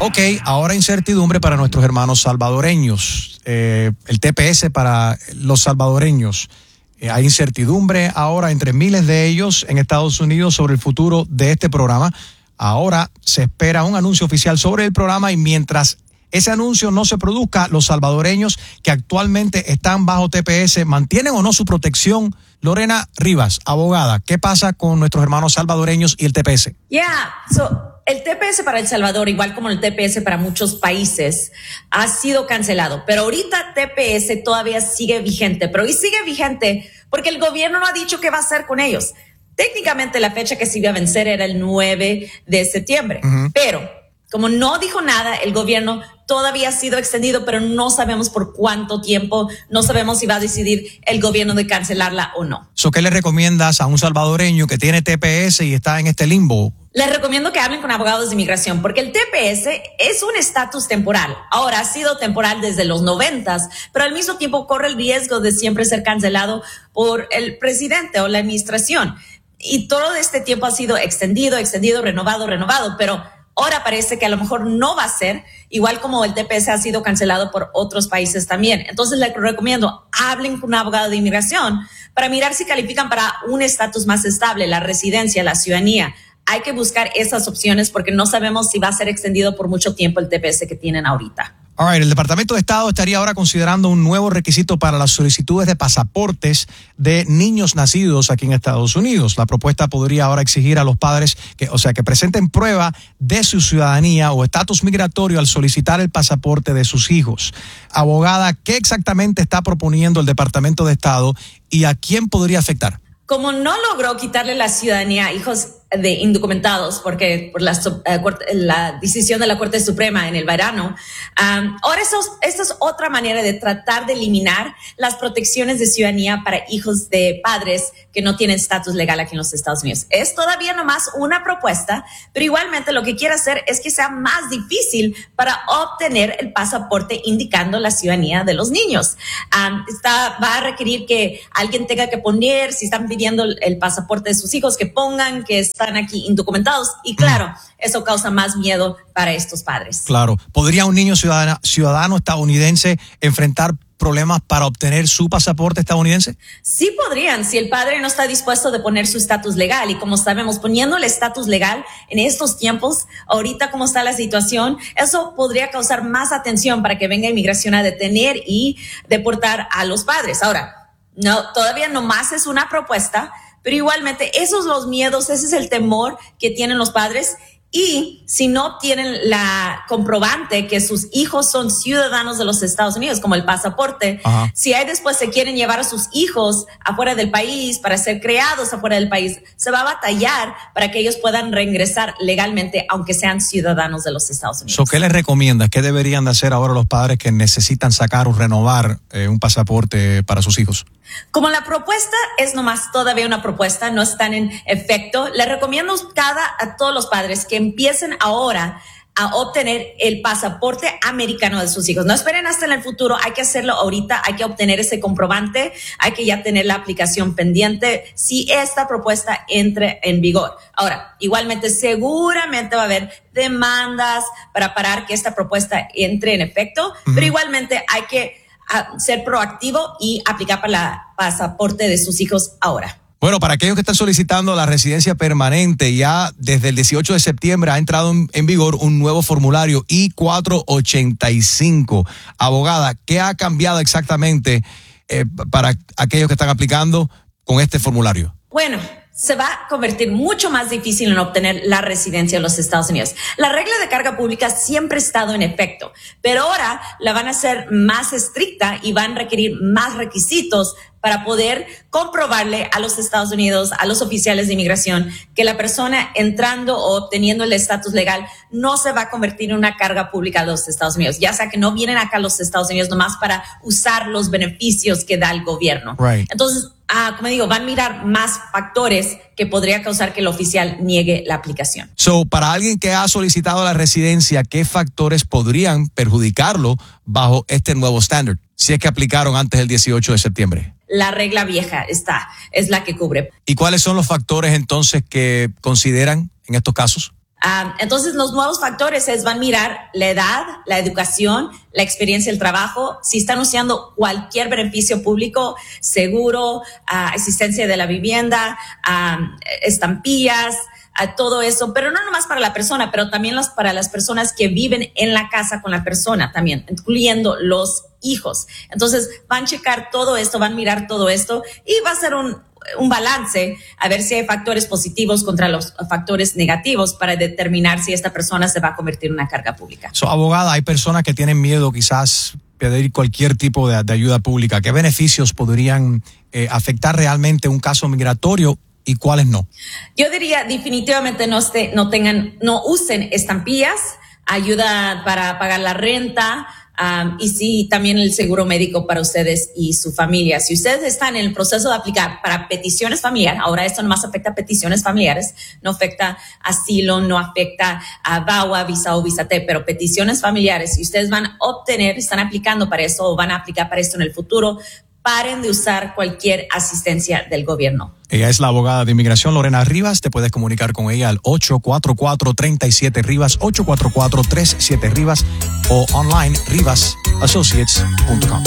Ok, ahora incertidumbre para nuestros hermanos salvadoreños. El TPS para los salvadoreños. Hay incertidumbre ahora entre miles de ellos en Estados Unidos sobre el futuro de este programa. Ahora se espera un anuncio oficial sobre el programa y mientras ese anuncio no se produzca, los salvadoreños que actualmente están bajo TPS, ¿mantienen o no su protección? Lorena Rivas, abogada, ¿qué pasa con nuestros hermanos salvadoreños y el TPS? El TPS para El Salvador, igual como el TPS para muchos países, ha sido cancelado. Pero ahorita TPS todavía sigue vigente. Pero hoy sigue vigente porque el gobierno no ha dicho qué va a hacer con ellos. Técnicamente la fecha que se iba a vencer era el 9 de septiembre. Pero como no dijo nada, el gobierno todavía ha sido extendido, pero no sabemos por cuánto tiempo, no sabemos si va a decidir el gobierno de cancelarla o no. ¿Qué le recomiendas a un salvadoreño que tiene TPS y está en este limbo? Les recomiendo que hablen con abogados de inmigración porque el TPS es un estatus temporal. Ahora ha sido temporal desde los 90s, pero al mismo tiempo corre el riesgo de siempre ser cancelado por el presidente o la administración. Y todo este tiempo ha sido extendido, renovado, pero ahora parece que a lo mejor no va a ser, igual como el TPS ha sido cancelado por otros países también. Entonces les recomiendo, hablen con un abogado de inmigración para mirar si califican para un estatus más estable, la residencia, la ciudadanía. Hay que buscar esas opciones porque no sabemos si va a ser extendido por mucho tiempo el TPS que tienen ahorita. All right, el Departamento de Estado estaría ahora considerando un nuevo requisito para las solicitudes de pasaportes de niños nacidos aquí en Estados Unidos. La propuesta podría ahora exigir a los padres que presenten prueba de su ciudadanía o estatus migratorio al solicitar el pasaporte de sus hijos. Abogada, ¿qué exactamente está proponiendo el Departamento de Estado y a quién podría afectar? Como no logró quitarle la ciudadanía a hijos de indocumentados porque por la decisión de la Corte Suprema en el verano, ahora esta es otra manera de tratar de eliminar las protecciones de ciudadanía para hijos de padres que no tienen estatus legal aquí en los Estados Unidos. Es todavía nomás una propuesta, pero igualmente lo que quiere hacer es que sea más difícil para obtener el pasaporte indicando la ciudadanía de los niños. Va a requerir que alguien tenga que poner, si están pidiendo el pasaporte de sus hijos, que pongan que están aquí indocumentados y claro, eso causa más miedo para estos padres. Claro. ¿Podría un niño ciudadano estadounidense enfrentar problemas para obtener su pasaporte estadounidense? Sí podrían, si el padre no está dispuesto de poner su estatus legal. Y como sabemos, poniendo el estatus legal en estos tiempos, ahorita como está la situación, eso podría causar más atención para que venga inmigración a detener y deportar a los padres. Ahora, no, todavía nomás es una propuesta, pero igualmente esos son los miedos, ese es el temor que tienen los padres. Y si no tienen la comprobante que sus hijos son ciudadanos de los Estados Unidos, como el pasaporte, si ahí después se quieren llevar a sus hijos afuera del país para ser criados afuera del país, se va a batallar para que ellos puedan reingresar legalmente, aunque sean ciudadanos de los Estados Unidos. ¿Qué les recomiendas? ¿Qué deberían de hacer ahora los padres que necesitan sacar o renovar un pasaporte para sus hijos? Como la propuesta es nomás todavía una propuesta, no están en efecto, les recomiendo a todos los padres que empiecen ahora a obtener el pasaporte americano de sus hijos. No esperen hasta en el futuro, hay que hacerlo ahorita, hay que obtener ese comprobante, hay que ya tener la aplicación pendiente si esta propuesta entre en vigor. Ahora, igualmente seguramente va a haber demandas para parar que esta propuesta entre en efecto, pero igualmente hay que ser proactivo y aplicar para el pasaporte de sus hijos ahora. Bueno, para aquellos que están solicitando la residencia permanente, ya desde el 18 de septiembre ha entrado en vigor un nuevo formulario I-485. Abogada, ¿qué ha cambiado exactamente para aquellos que están aplicando con este formulario? Bueno, se va a convertir mucho más difícil en obtener la residencia en los Estados Unidos. La regla de carga pública siempre ha estado en efecto, pero ahora la van a hacer más estricta y van a requerir más requisitos para poder comprobarle a los Estados Unidos, a los oficiales de inmigración, que la persona entrando o obteniendo el estatus legal no se va a convertir en una carga pública a los Estados Unidos. Ya sea que no vienen acá a los Estados Unidos nomás para usar los beneficios que da el gobierno. Right. Entonces, como digo, van a mirar más factores que podría causar que el oficial niegue la aplicación. Para alguien que ha solicitado la residencia, ¿qué factores podrían perjudicarlo bajo este nuevo estándar? Si es que aplicaron antes del 18 de septiembre. La regla vieja es la que cubre. ¿Y cuáles son los factores entonces que consideran en estos casos? Entonces, los nuevos factores van a mirar la edad, la educación, la experiencia del trabajo, si están usando cualquier beneficio público, seguro, asistencia de la vivienda, estampillas, todo eso, pero no nomás para la persona, pero también para las personas que viven en la casa con la persona también, incluyendo los hijos. Entonces, van a checar todo esto, van a mirar todo esto y va a ser un balance a ver si hay factores positivos contra los factores negativos para determinar si esta persona se va a convertir en una carga pública. Abogada, hay personas que tienen miedo quizás pedir cualquier tipo de ayuda pública. ¿Qué beneficios podrían afectar realmente un caso migratorio y cuáles no? Yo diría definitivamente no usen estampillas, ayuda para pagar la renta, y sí, también el seguro médico para ustedes y su familia. Si ustedes están en el proceso de aplicar para peticiones familiares, ahora esto nomás afecta a peticiones familiares, no afecta asilo, no afecta a VAWA, visa O, visa T, pero peticiones familiares, si ustedes están aplicando para eso o van a aplicar para esto en el futuro, paren de usar cualquier asistencia del gobierno. Ella es la abogada de inmigración Lorena Rivas. Te puedes comunicar con ella al 844-37-RIVAS, 844-37-RIVAS o online rivasassociates.com.